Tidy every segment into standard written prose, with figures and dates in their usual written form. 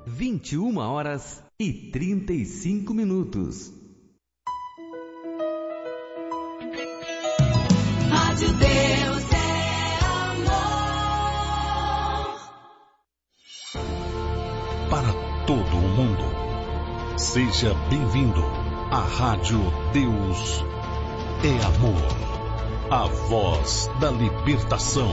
21h35. Rádio Deus é amor. Para todo o mundo, seja bem-vindo à Rádio Deus é Amor, a voz da libertação.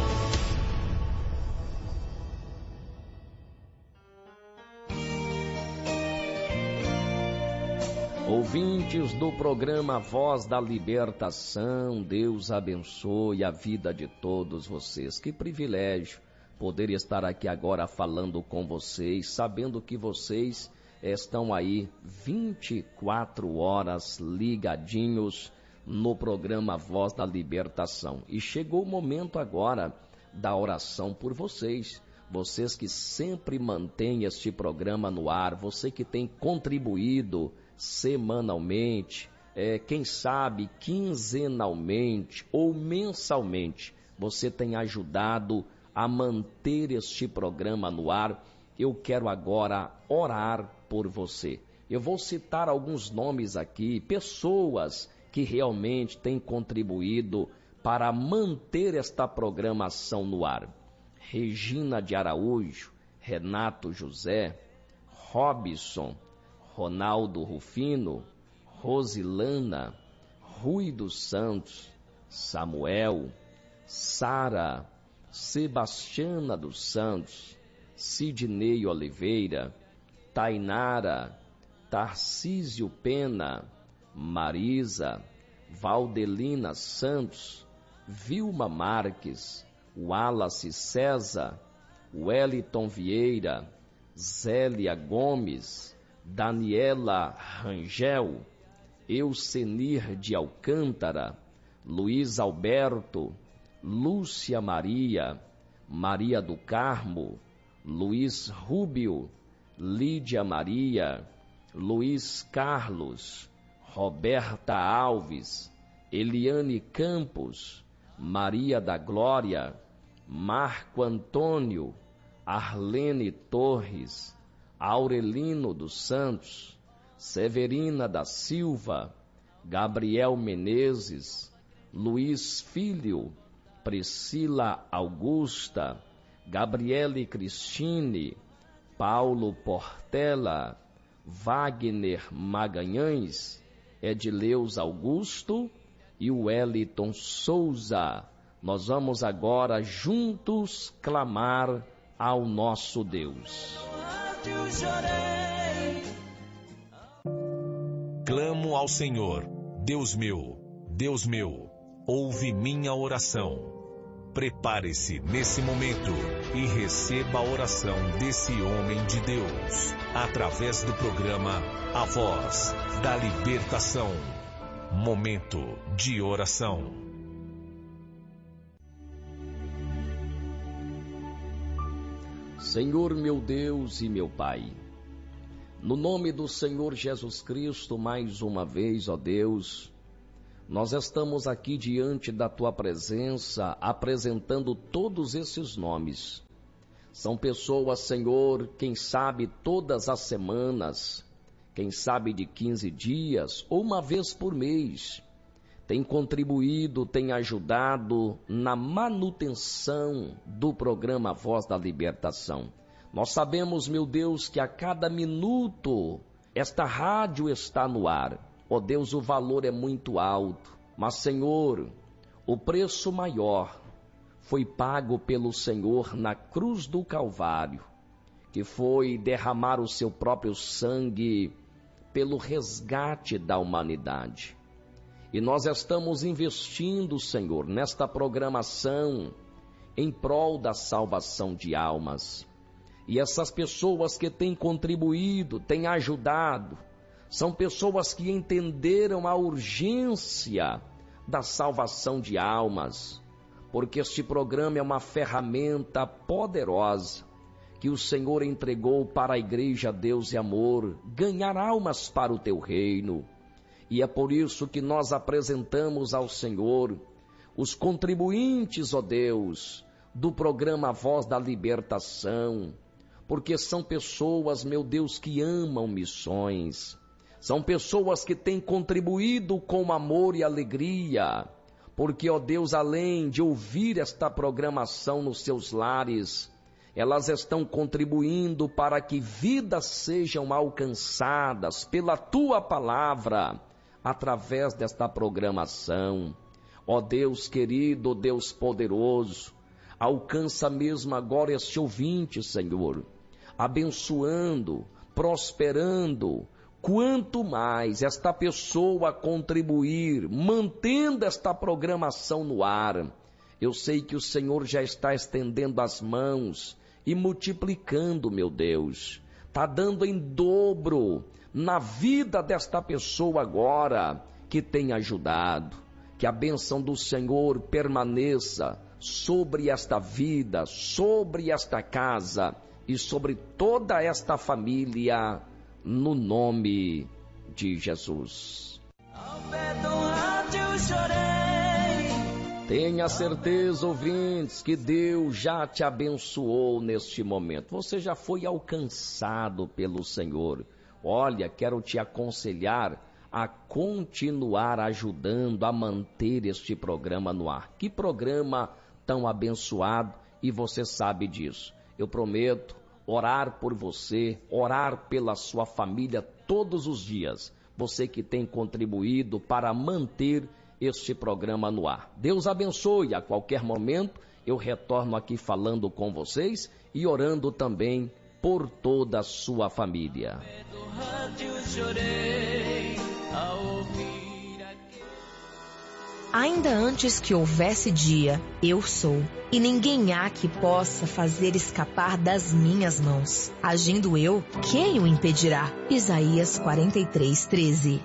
Ouvintes do programa Voz da Libertação, Deus abençoe a vida de todos vocês. Que privilégio poder estar aqui agora falando com vocês, sabendo que vocês estão aí 24 horas ligadinhos no programa Voz da Libertação. E chegou o momento agora da oração por vocês. Vocês que sempre mantêm este programa no ar, você que tem contribuído semanalmente, quem sabe quinzenalmente ou mensalmente, você tem ajudado a manter este programa no ar. Eu quero agora orar por você. Eu vou citar alguns nomes aqui, pessoas que realmente têm contribuído para manter esta programação no ar. Regina de Araújo, Renato José, Robson, Ronaldo Rufino, Rosilana, Rui dos Santos, Samuel, Sara, Sebastiana dos Santos, Sidnei Oliveira, Tainara, Tarcísio Pena, Marisa, Valdelina Santos, Vilma Marques, Wallace César, Wellington Vieira, Zélia Gomes, Daniela Rangel, Eucenir de Alcântara, Luiz Alberto, Lúcia Maria, Maria do Carmo, Luiz Rúbio, Lídia Maria, Luiz Carlos, Roberta Alves, Eliane Campos, Maria da Glória, Marco Antônio, Arlene Torres, Aurelino dos Santos, Severina da Silva, Gabriel Menezes, Luiz Filho, Priscila Augusta, Gabriele Cristine, Paulo Portela, Wagner Magalhães, Edileus Augusto e Wellington Souza. Nós vamos agora juntos clamar ao nosso Deus. Clamo ao Senhor, Deus meu, ouve minha oração. Prepare-se nesse momento e receba a oração desse homem de Deus, através do programa A Voz da Libertação. Momento de oração. Senhor meu Deus e meu Pai, no nome do Senhor Jesus Cristo, mais uma vez, ó Deus, nós estamos aqui diante da Tua presença, apresentando todos esses nomes. São pessoas, Senhor, quem sabe todas as semanas, quem sabe de 15 dias ou uma vez por mês, tem contribuído, tem ajudado na manutenção do programa Voz da Libertação. Nós sabemos, meu Deus, que a cada minuto esta rádio está no ar. Ó Deus, o valor é muito alto, mas, Senhor, o preço maior foi pago pelo Senhor na cruz do Calvário, que foi derramar o seu próprio sangue pelo resgate da humanidade. E nós estamos investindo, Senhor, nesta programação em prol da salvação de almas. E essas pessoas que têm contribuído, têm ajudado, são pessoas que entenderam a urgência da salvação de almas, porque este programa é uma ferramenta poderosa que o Senhor entregou para a Igreja Deus e Amor, ganhar almas para o Teu reino. E é por isso que nós apresentamos ao Senhor os contribuintes, ó Deus, do programa Voz da Libertação, porque são pessoas, meu Deus, que amam missões. São pessoas que têm contribuído com amor e alegria, porque, ó Deus, além de ouvir esta programação nos seus lares, elas estão contribuindo para que vidas sejam alcançadas pela Tua palavra, através desta programação. Ó Deus querido, Deus poderoso, alcança mesmo agora este ouvinte, Senhor, abençoando, prosperando. Quanto mais esta pessoa contribuir, mantendo esta programação no ar, eu sei que o Senhor já está estendendo as mãos e multiplicando, meu Deus. Está dando em dobro na vida desta pessoa agora que tem ajudado. Que a bênção do Senhor permaneça sobre esta vida, sobre esta casa e sobre toda esta família, no nome de Jesus. Ao pé do rádio chorei. Tenha certeza, ouvintes, que Deus já te abençoou neste momento. Você já foi alcançado pelo Senhor. Olha, quero te aconselhar a continuar ajudando a manter este programa no ar. Que programa tão abençoado, e você sabe disso. Eu prometo orar por você, orar pela sua família todos os dias. Você que tem contribuído para manter este programa no ar. Deus abençoe. A qualquer momento eu retorno aqui falando com vocês e orando também por toda a sua família. Ainda antes que houvesse dia, eu sou, e ninguém há que possa fazer escapar das minhas mãos. Agindo eu, quem o impedirá? Isaías 43:13.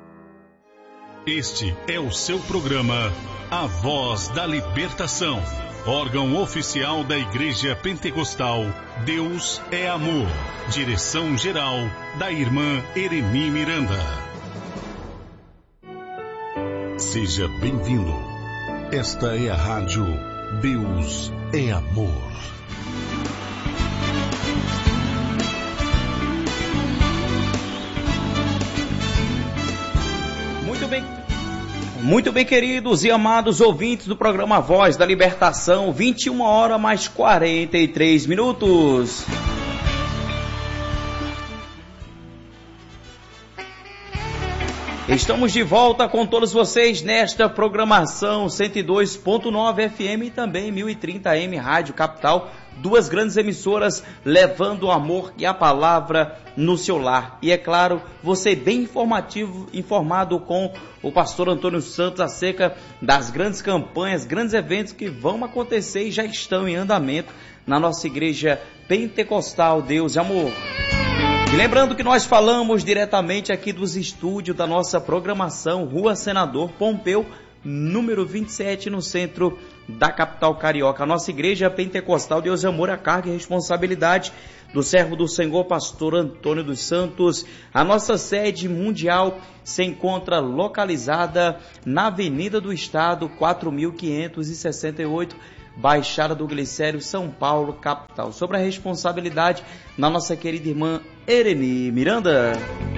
Este é o seu programa, A Voz da Libertação, órgão oficial da Igreja Pentecostal Deus é Amor. Direção-geral da irmã Ereni Miranda. Seja bem-vindo. Esta é a rádio Deus é Amor. Muito bem, queridos e amados ouvintes do programa Voz da Libertação, 21 horas mais 43 minutos. Estamos de volta com todos vocês nesta programação 102.9 FM e também 1030 AM Rádio Capital, duas grandes emissoras levando o amor e a palavra no seu lar. E é claro, você bem informado com o pastor Antônio Santos acerca das grandes campanhas, grandes eventos que vão acontecer e já estão em andamento na nossa igreja pentecostal Deus e Amor. E lembrando que nós falamos diretamente aqui dos estúdios da nossa programação, Rua Senador Pompeu, número 27, no centro da capital carioca. A nossa igreja pentecostal Deus e Amor, a carga e responsabilidade do servo do Senhor, pastor Antônio dos Santos. A nossa sede mundial se encontra localizada na Avenida do Estado, 4568, Baixada do Glicério, São Paulo, capital. Sobre a responsabilidade na nossa querida irmã Ereni Miranda.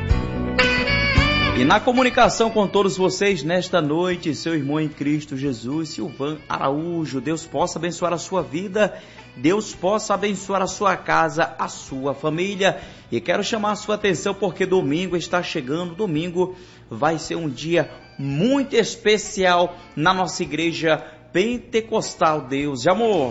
E na comunicação com todos vocês nesta noite, seu irmão em Cristo Jesus, Silvan Araújo. Deus possa abençoar a sua vida, Deus possa abençoar a sua casa, a sua família. E quero chamar a sua atenção porque domingo está chegando, domingo vai ser um dia muito especial na nossa igreja pentecostal Deus e Amor.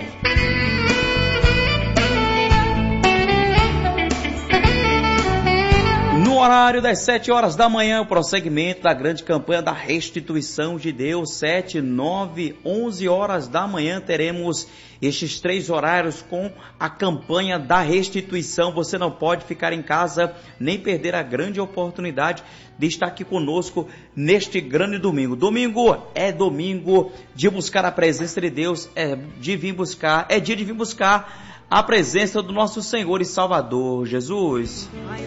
No horário das 7 horas da manhã, o prosseguimento da grande campanha da restituição de Deus, 7, 9, 11 horas da manhã, teremos estes 3 horários com a campanha da restituição. Você não pode ficar em casa, nem perder a grande oportunidade de estar aqui conosco neste grande domingo. Domingo é domingo de buscar a presença de Deus, é dia de vir buscar a presença do nosso Senhor e Salvador Jesus.